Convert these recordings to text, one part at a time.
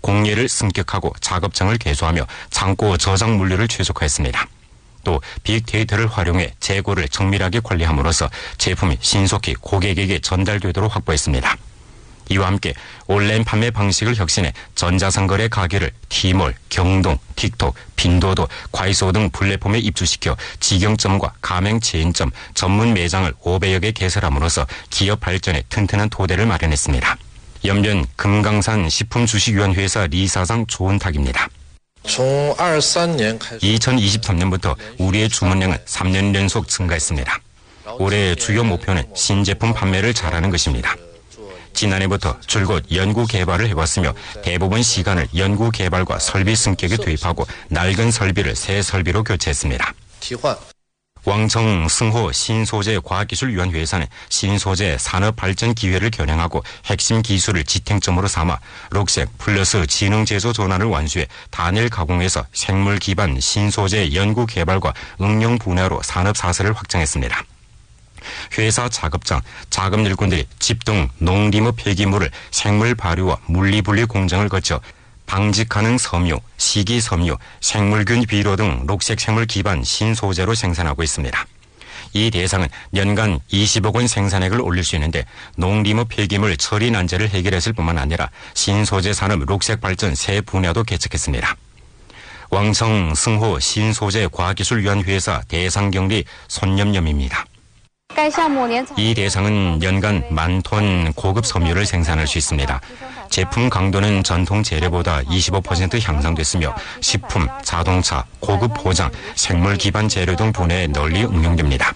공예를 승격하고 작업장을 개소하며 창고 저장 물류를 최적화했습니다. 또 빅데이터를 활용해 재고를 정밀하게 관리함으로써 제품이 신속히 고객에게 전달되도록 확보했습니다. 이와 함께 온라인 판매 방식을 혁신해 전자상거래 가게를 T몰, 경동, 틱톡, 핀도도, 과이소 등 플랫폼에 입주시켜 직영점과 가맹 체인점, 전문 매장을 500여 개 개설함으로써 기업 발전에 튼튼한 토대를 마련했습니다. 연변 금강산 식품주식유한회사 리 사장 조은탁입니다. 2023년부터 우리의 주문량은 3년 연속 증가했습니다. 올해 주요 목표는 신제품 판매를 잘하는 것입니다. 지난해부터 줄곧 연구 개발을 해왔으며 대부분 시간을 연구 개발과 설비 승격에 투입하고 낡은 설비를 새 설비로 교체했습니다. 왕청 승호 신소재과학기술위원회에서는 신소재 산업발전 기회를 겨냥하고 핵심 기술을 지탱점으로 삼아 록색 플러스 지능제조 전환을 완수해 단일 가공에서 생물 기반 신소재 연구 개발과 응용 분야로 산업 사설을 확장했습니다. 회사 작업장, 자금 일꾼들이 집 등 농림업 폐기물을 생물 발효와 물리분리 공정을 거쳐 방직 가능 섬유, 시기 섬유, 생물균 비료 등 녹색 생물 기반 신소재로 생산하고 있습니다. 이 대상은 연간 20억 원 생산액을 올릴 수 있는데 농림업 폐기물 처리 난제를 해결했을 뿐만 아니라 신소재 산업 녹색 발전 새 분야도 개척했습니다. 왕청 승호 신소재 과학기술위원회사 대상경리 손념념입니다. 이 대상은 연간 10,000톤 고급 섬유를 생산할 수 있습니다. 제품 강도는 전통 재료보다 25% 향상됐으며 식품, 자동차, 고급 포장, 생물 기반 재료 등 분야에 널리 응용됩니다.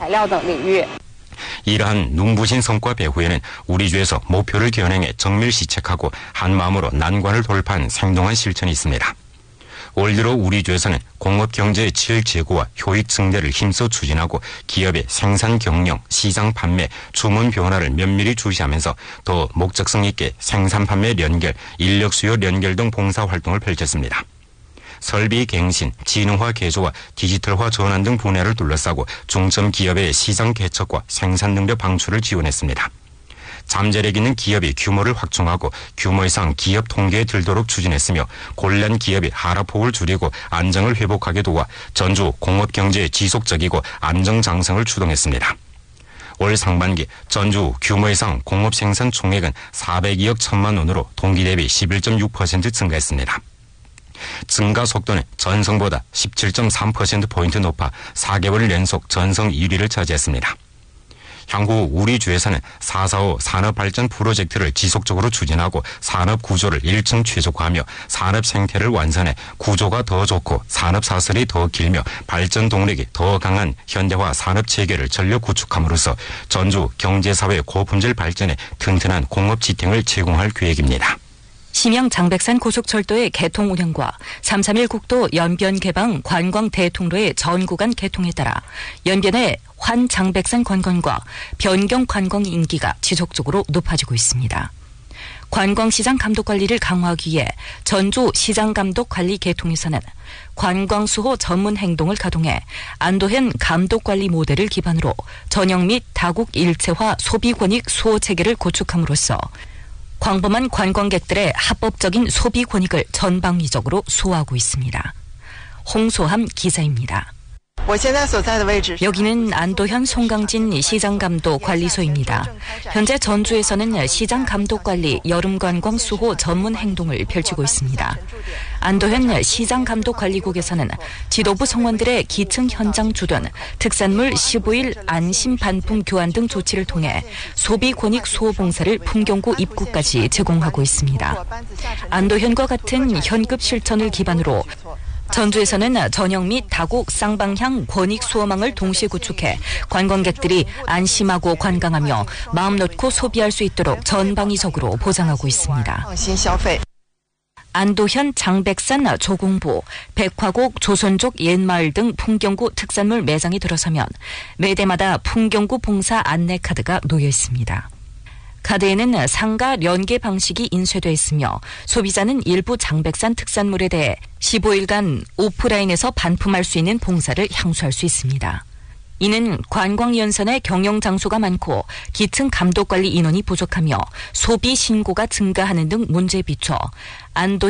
이러한 눈부신 성과 배후에는 우리주에서 목표를 겨냥해 정밀 시책하고 한마음으로 난관을 돌파한 생동한 실천이 있습니다. 올 들어 우리주에서는 공업경제의 지역 제고와 효익 증대를 힘써 추진하고 기업의 생산 경영, 시장 판매, 주문 변화를 면밀히 주시하면서 더 목적성 있게 생산 판매 연결, 인력 수요 연결 등 봉사 활동을 펼쳤습니다. 설비 갱신, 지능화 개조와 디지털화 전환 등 분야를 둘러싸고 중점 기업의 시장 개척과 생산 능력 방출을 지원했습니다. 잠재력 있는 기업이 규모를 확충하고 규모 이상 기업 통계에 들도록 추진했으며 곤란 기업이 하락폭을 줄이고 안정을 회복하게 도와 전주 공업경제의 지속적이고 안정장성을 추동했습니다. 올 상반기 전주 규모 이상 공업생산 총액은 402억 1천만 원으로 동기 대비 11.6% 증가했습니다. 증가 속도는 전성보다 17.3%포인트 높아 4개월 연속 전성 1위를 차지했습니다. 향후 우리 주에서는 445 산업발전 프로젝트를 지속적으로 추진하고 산업 구조를 1층 최적화하며 산업 생태를 완성해 구조가 더 좋고 산업 사슬이 더 길며 발전 동력이 더 강한 현대화 산업 체계를 전력 구축함으로써 전주 경제사회 고품질 발전에 튼튼한 공업 지탱을 제공할 계획입니다. 심양 장백산 고속철도의 개통 운영과 331 국도 연변 개방 관광 대통로의 전 구간 개통에 따라 연변의 환 장백산 관광과 변경 관광 인기가 지속적으로 높아지고 있습니다. 관광시장 감독 관리를 강화하기 위해 전주 시장감독관리 개통에서는 관광수호 전문 행동을 가동해 안도현 감독관리 모델을 기반으로 전형 및 다국 일체화 소비권익 수호 체계를 구축함으로써 광범한 관광객들의 합법적인 소비 권익을 전방위적으로 수호하고 있습니다. 홍소함 기자입니다. 여기는 안도현 송강진 시장감독관리소입니다. 현재 전주에서는 시장감독관리 여름관광 수호 전문 행동을 펼치고 있습니다. 안도현 시장감독관리국에서는 지도부 성원들의 기층 현장 주둔, 특산물 15일 안심 반품 교환 등 조치를 통해 소비 권익 수호 봉사를 풍경구 입구까지 제공하고 있습니다. 안도현과 같은 현급 실천을 기반으로 전주에서는 전형 및 다국 쌍방향 권익 수호망을 동시에 구축해 관광객들이 안심하고 관광하며 마음 놓고 소비할 수 있도록 전방위적으로 보장하고 있습니다. 안도현 장백산 조공부, 백화곡 조선족 옛마을 등 풍경구 특산물 매장에 들어서면 매대마다 풍경구 봉사 안내 카드가 놓여 있습니다. 카드에는 상가 연계 방식이 인쇄되어 있으며 소비자는 일부 장백산 특산물에 대해 15일간 오프라인에서 반품할 수 있는 봉사를 향수할 수 있습니다. 이는 관광연선의 경영장소가 많고 기층 감독관리 인원이 부족하며 소비 신고가 증가하는 등 문제에 비춰 안도